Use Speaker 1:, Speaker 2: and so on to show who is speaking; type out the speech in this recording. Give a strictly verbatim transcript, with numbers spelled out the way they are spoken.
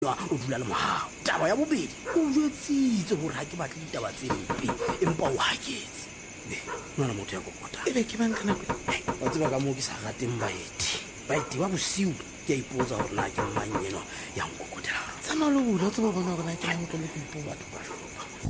Speaker 1: o dula le mohao. Taba ya bobedi o jwetsitse hore ha ke batle ditaba tse mpe empa o haketse nona motho ya kokota
Speaker 2: ebe ke banka nako
Speaker 1: wa tseba ka moo ke sa rateng baeti baeti ba bosiu ke a ipotsa hore na ke mang enwa ya nkokotela
Speaker 2: tsamaya le bula o tseba bona hore na ke mang ko le go ipoa
Speaker 1: batho ba jwalo